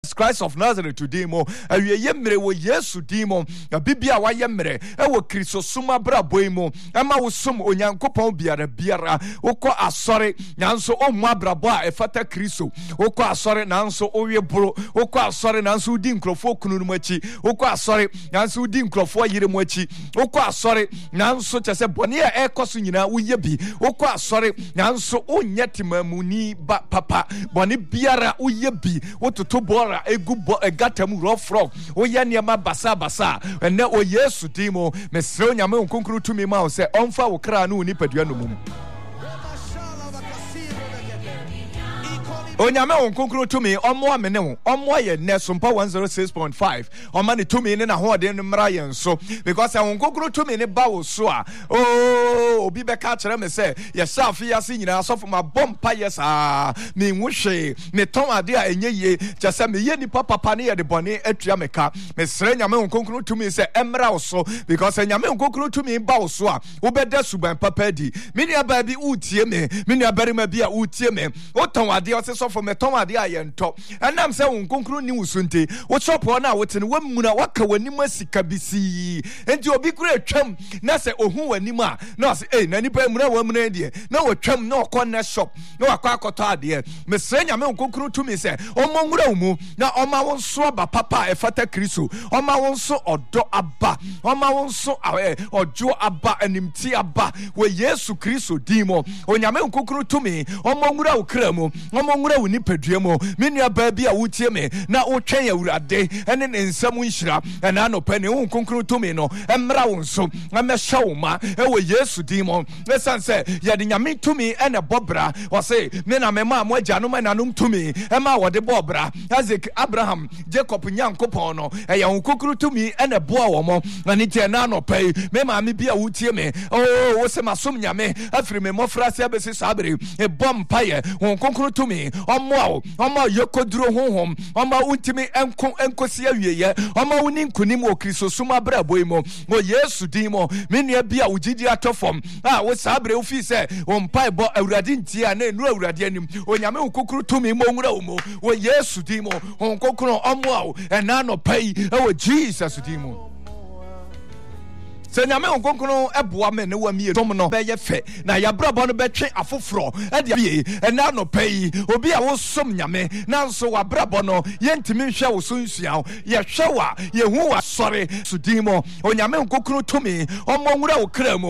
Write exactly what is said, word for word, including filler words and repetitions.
Christ of Nazareth today mo awie yemre wo Yesu dimo bibia wa yemre e wo Kristo suma brabo mo ama wo som onyankopon biara biara wokọ asore nanso o mu abrabo a efata Kristo wokọ asore nanso o we bro wokọ asore nanso udi nkrofo kunu no machi wokọ asore nanso udi nkrofo yire mo achi wokọ asore nanso chese bone e ekoso nyina wo ye bi wokọ asore nanso onye timamuni ba papa bone biara wo ye bi wototo bo egu egatam rough rock oye niema basa basa ene o Yesu dimo mesre nyame nkonkuru tumi ma o se onfa wo kra na oni padua no mum Onyame onkonkuru tumi omo amene ho omo ye nesumpa one oh six point five oma ne tumi ne na ho de no mra ye nso because onkonkuru tumi ne ba wo so a oh obi be ka kire me say ye safi ya se nyina asofo ma bompa yes ah me nwhwe me ton ade a enye ye jase me ye nipa papa ne ye de bone atua me ka me sre nyame onkonkuru tumi se emra wo so because nyame onkonkuru tumi ba wo so a wo be da suban papa di me ne ba bi utie me me ne barima bi a utie me wo ton ade o se for me ton ade ayento enam se wonkonkru ni wusunte wo chopo na wotene wamuna waka wanim asika bisi enti obi kura atwam na se ohun wanim a na se eh na nipa muna wamuna de na wotwam na okonna shop na wakwa akoto ade me se nyame wonkonkru tumi se omonwura mu na oma wonso aba papa efata Kristo oma wonso odo aba oma wonso ojo aba animti aba we Yesu Kristo dimo onyame wonkonkru tumi omonwura ukra mu omonwura woni paduamo menua ba bi a wotie me na wotwen awurade ene ne nsam nhira ena no pani wo konkro tumi no emra wo nso amehya wo ma e wo Yesu dimo esanse ye de nyame tumi ene bobra wo se me na me ma mo agya no ma nanom tumi ema wo de bobra Isaac Abraham Jacob nyankopon no e ye wo konkro tumi ene boa wo mo ani tie na no pai me ma me bi a wotie me oh wo se masom nyame afiri me mofra se abesi sabere e bom paye wo konkro tumi omo omo yekoduro honhom omo untimi enko enkosi awieye omo uni nkunim o Kristo suma brabo imo o Yesu dimo menua bia ugidi atofom ah wo sabre ofi se o mpai bo awurade ntia na enu awurade anim onyame nkokuru tumi mo nwura wo mo o Yesu dimo nkokuru omo ena no pai e o Jesus dimo se nyame onkonkron eboa me ne wa mie tom no be ye fe na ya brabo no betwe afoforo e de bie ena no pai obi a wo som nyame na nso wa brabo no ye ntimi hwe wo so nsua ye hwe wa ye hu wa sore sudimo onyame onkonkron tumi omo nwura wo kra mu